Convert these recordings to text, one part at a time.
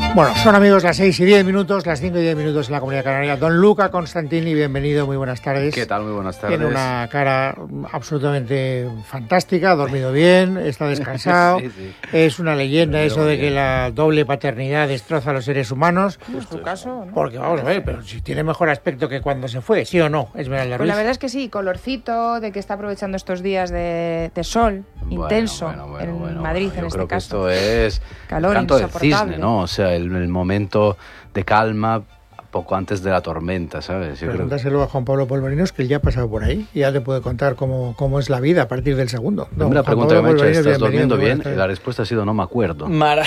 Bueno, son amigos las 6:10, las 5:10 en la Comunidad Canaria. Don Luca Constantini, bienvenido, muy buenas tardes. ¿Qué tal? Muy buenas tardes. Tiene una cara absolutamente fantástica, ha dormido bien, está descansado. Sí. Es una leyenda eso de que la doble paternidad destroza a los seres humanos. ¿No es tu caso? ¿No? Porque vamos a ver, pero si tiene mejor aspecto que cuando se fue, ¿sí o no, Esmeralda Ruiz? Pues la verdad es que sí, colorcito, de que está aprovechando estos días de sol intenso en Madrid, en este caso. Yo creo que esto es calor canto del insoportable. cisne, ¿no? O sea, el momento de calma poco antes de la tormenta, ¿sabes? Pregúntaselo a Juan Pablo Polvorinos, que él ya ha pasado por ahí y ya te puede contar cómo es la vida a partir del segundo. La primera pregunta que me ha hecho, ¿estás durmiendo bien? Y la respuesta ha sido, no me acuerdo.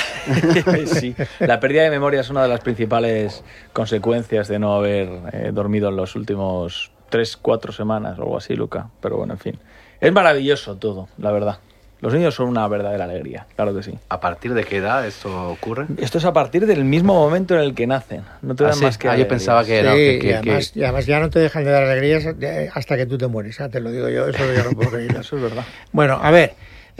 Sí, la pérdida de memoria es una de las principales consecuencias de no haber dormido en los últimos 3-4 semanas o algo así, Luca. Pero bueno, en fin. Es maravilloso todo, la verdad. Los niños son una verdadera alegría, claro que sí. ¿A partir de qué edad esto ocurre? Esto es a partir del mismo momento en el que nacen. No te dan más que yo pensaba que era... Sí, y además ya no te dejan de dar alegrías hasta que tú te mueres. Te lo digo yo, eso yo no puedo creer. Eso es verdad. Bueno, a ver...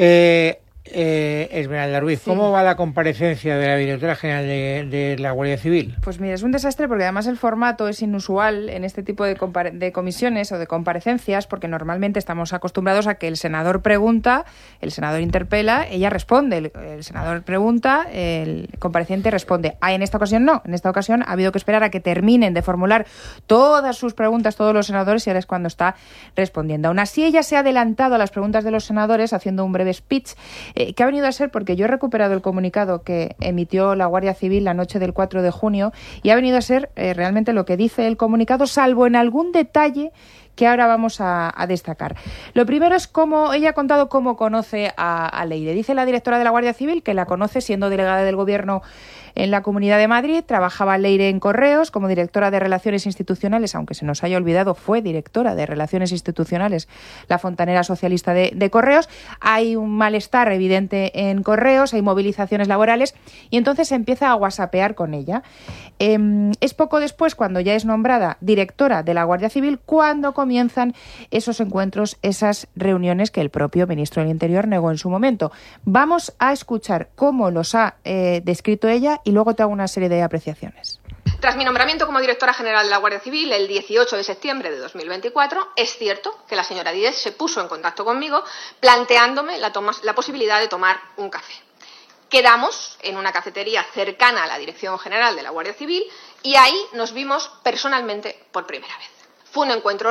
Esmeralda Ruiz, sí. ¿Cómo va la comparecencia de la directora general de la Guardia Civil? Pues mira, es un desastre porque además el formato es inusual en este tipo de comisiones o de comparecencias, porque normalmente estamos acostumbrados a que el senador pregunta, el senador interpela, ella responde, el senador pregunta, el compareciente responde. En esta ocasión no, en esta ocasión ha habido que esperar a que terminen de formular todas sus preguntas todos los senadores y ahora es cuando está respondiendo. Aún así, ella se ha adelantado a las preguntas de los senadores haciendo un breve speech que ha venido a ser porque yo he recuperado el comunicado que emitió la Guardia Civil la noche del 4 de junio y ha venido a ser realmente lo que dice el comunicado, salvo en algún detalle que ahora vamos a destacar. Lo primero es cómo ella ha contado cómo conoce a Leire. Dice la directora de la Guardia Civil que la conoce siendo delegada del Gobierno en la Comunidad de Madrid. Trabajaba Leire en Correos como directora de Relaciones Institucionales, aunque se nos haya olvidado, fue directora de Relaciones Institucionales, la fontanera socialista de Correos. Hay un malestar evidente en Correos, hay movilizaciones laborales y entonces se empieza a whatsappear con ella. Es poco después, cuando ya es nombrada directora de la Guardia Civil, cuando comienzan esos encuentros, esas reuniones que el propio ministro del Interior negó en su momento. Vamos a escuchar cómo los ha descrito ella y luego te hago una serie de apreciaciones. Tras mi nombramiento como directora general de la Guardia Civil el 18 de septiembre de 2024, es cierto que la señora Díez se puso en contacto conmigo planteándome la posibilidad de tomar un café. Quedamos en una cafetería cercana a la Dirección General de la Guardia Civil y ahí nos vimos personalmente por primera vez. Fue un encuentro